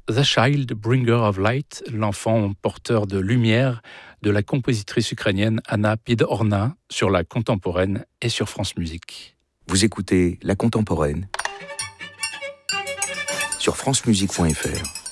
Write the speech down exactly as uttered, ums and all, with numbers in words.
The Child Bringer of Light, l'enfant porteur de lumière de la compositrice ukrainienne Anna Pidorna sur la contemporaine et sur France Musique. Vous écoutez La Contemporaine sur francemusique point f r.